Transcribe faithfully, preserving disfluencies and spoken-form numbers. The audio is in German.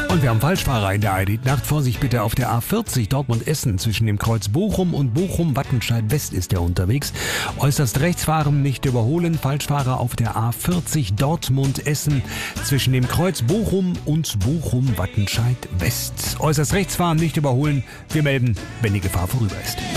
Und wir haben Falschfahrer in der Eidit-Nacht. Vorsicht bitte auf der A vierzig Dortmund-Essen zwischen dem Kreuz Bochum und Bochum-Wattenscheid-West ist er unterwegs. Äußerst rechts fahren, nicht überholen. Falschfahrer auf der A vierzig Dortmund-Essen zwischen dem Kreuz Bochum und Bochum-Wattenscheid-West. Äußerst rechts fahren, nicht überholen. Wir melden, wenn die Gefahr vorüber ist.